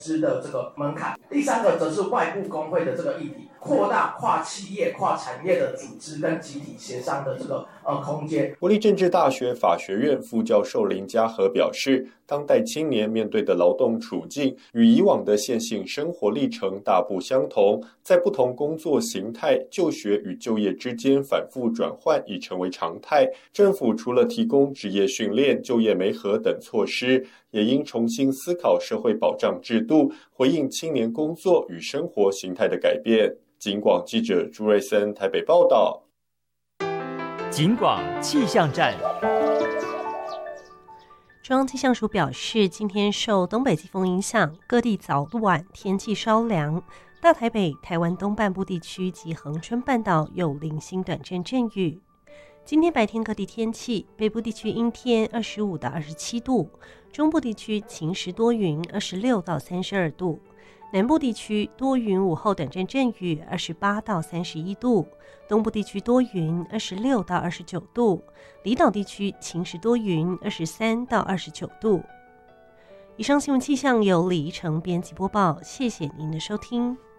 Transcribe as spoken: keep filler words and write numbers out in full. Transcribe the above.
资的这个门槛。第三个则是外部工会的这个议题，扩大跨企业、跨产业的组织跟集体协商的这个呃空间。 国立政治大学法学院副教授林嘉和表示，当代青年面对的劳动处境与以往的线性生活历程大不相同，在不同工作形态、就学与就业之间反复转换已成为常态。政府除了提供职业训练、就业媒合等措施，也应重新思考社会保障制度，回应青年工作与生活形态的改变。警广记者朱瑞森台北报道。 警广气象站。 中央气象署表示，今天受东北季风影响，各地早晚天气稍凉，大台北、台湾东半部地区及恒春半岛有零星短暂阵雨。今天白天各地天气，北部地区阴天，二十五到二十七度；中部地区晴时多云，二十六到三十二度；南部地区多云，午后短暂阵雨，二十八到三十一度；东部地区多云，二十六到二十九度；离岛地区晴时多云，二十三到二十九度。以上新闻气象由李怡成编辑播报，谢谢您的收听。